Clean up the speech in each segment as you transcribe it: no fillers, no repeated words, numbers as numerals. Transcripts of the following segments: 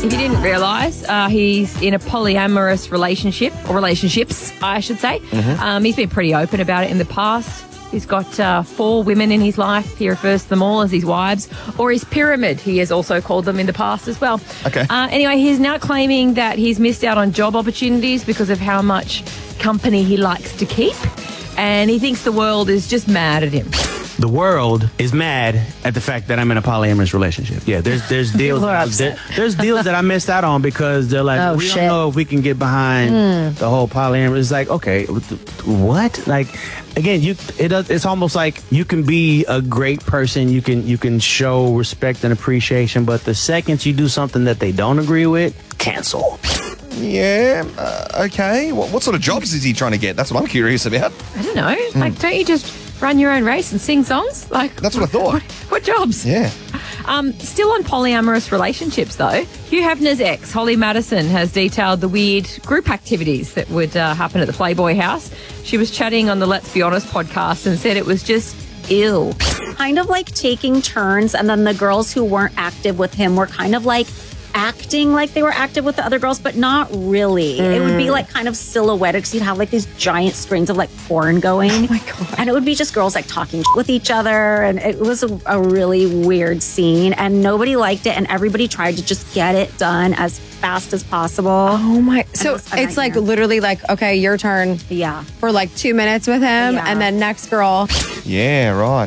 If you didn't realise, he's in a polyamorous relationship, or relationships, I should say. He's been pretty open about it in the past. He's got 4 women in his life. He refers to them all as his wives, or his pyramid, he has also called them in the past as well. Okay. Anyway, he's now claiming that he's missed out on job opportunities because of how much company he likes to keep, and he thinks the world is just mad at him. The world is mad at the fact that I'm in a polyamorous relationship. Yeah, there's deals. There's deals that I missed out on because they're like, we don't know if we can get behind the whole polyamorous. It's like, okay, what? Like, again, it's almost like you can be a great person. You can show respect and appreciation, but the second you do something that they don't agree with, cancel. Yeah, okay. What sort of jobs is he trying to get? That's what I'm curious about. I don't know. Like, don't you just run your own race and sing songs? Like, that's what I thought. What jobs? Yeah. Still on polyamorous relationships, though, Hugh Hefner's ex, Holly Madison, has detailed the weird group activities that would happen at the Playboy house. She was chatting on the Let's Be Honest podcast and said it was just ill. Kind of like taking turns, and then the girls who weren't active with him were kind of like acting like they were active with the other girls, but not really. It would be like kind of silhouetted because you'd have like these giant screens of like porn going. Oh my God. And it would be just girls like talking with each other. And it was a really weird scene, and nobody liked it. And everybody tried to just get it done as fast as possible. Oh my. So it's like literally like, okay, your turn. Yeah. For like 2 minutes with him. Yeah. And then next girl. Yeah, right.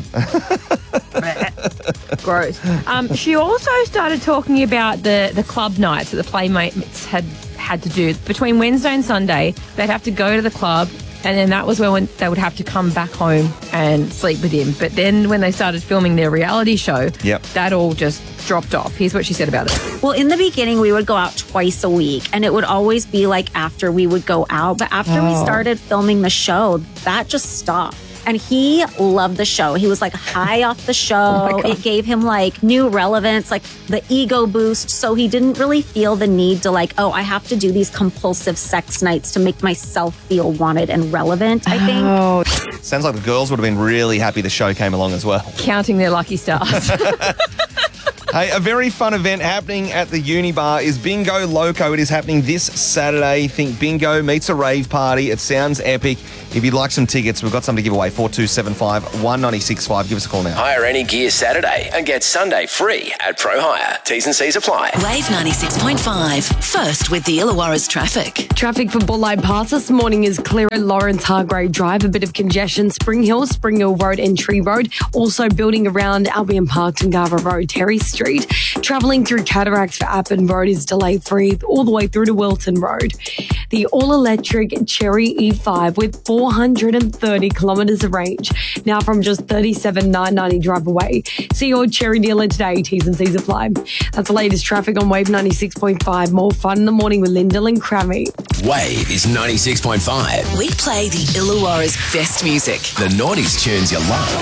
Gross. She also started talking about the club nights that the Playmates had to do. Between Wednesday and Sunday, they'd have to go to the club, and then that was when they would have to come back home and sleep with him. But then when they started filming their reality show, that all just dropped off. Here's what she said about it. Well, in the beginning, we would go out twice a week, and it would always be like after we would go out. But after we started filming the show, that just stopped. And he loved the show. He was like high off the show. It gave him like new relevance, like the ego boost. So he didn't really feel the need to like, oh, I have to do these compulsive sex nights to make myself feel wanted and relevant, I think. Sounds like the girls would have been really happy the show came along as well. Counting their lucky stars. Hey, a very fun event happening at the Unibar is Bingo Loco. It is happening this Saturday. Think bingo meets a rave party. It sounds epic. If you'd like some tickets, we've got some to give away. 4275 1965. Give us a call now. Hire any gear Saturday and get Sunday free at Pro Hire. T's and C's apply. Wave 96.5. First with the Illawarra's traffic. Traffic for Bullline Pass this morning is clear at Lawrence Hargrave Drive. A bit of congestion. Spring Hill Road and Tree Road. Also building around Albion Park, Tungava Road, Terry Street. Travelling through Cataracts for Appin Road is delay free all the way through to Wilton Road. The all-electric Cherry E5 with 430 kilometres of range. Now from just $37,990 drive away. See your Cherry dealer today. T's and C's apply. That's the latest traffic on Wave 96.5. More fun in the morning with Lyndall and Crammy. Wave is 96.5. We play the Illawarra's best music. The 90s tunes you love.